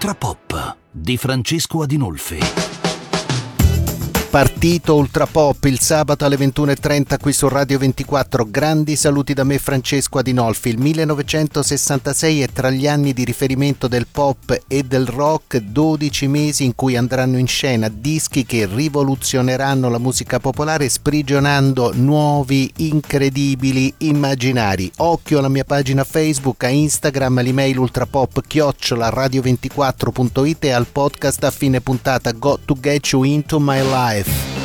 Ultra Pop di Francesco Adinolfi. Partito Ultra Pop il sabato alle 21:30 qui su Radio 24. Grandi saluti da me, Francesco Adinolfi. Il 1966 è tra gli anni di riferimento del pop e del rock, 12 mesi in cui andranno in scena dischi che rivoluzioneranno la musica popolare sprigionando nuovi, incredibili immaginari. Occhio alla mia pagina Facebook, a Instagram, all'email ultrapop@radio24.it e al podcast a fine puntata Got to Get You Into My Life.